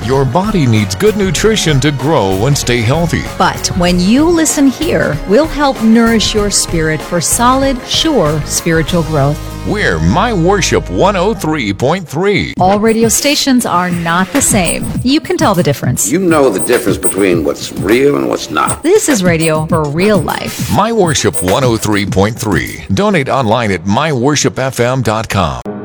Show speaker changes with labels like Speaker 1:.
Speaker 1: Your body needs good nutrition to grow and stay healthy.
Speaker 2: But when you listen here, we'll help nourish your spirit for solid, sure spiritual growth.
Speaker 1: We're My Worship 103.3.
Speaker 2: All radio stations are not the same. You can tell the difference.
Speaker 3: You know the difference between what's real and what's not.
Speaker 2: This is radio for real life.
Speaker 1: My Worship 103.3. Donate online at myworshipfm.com.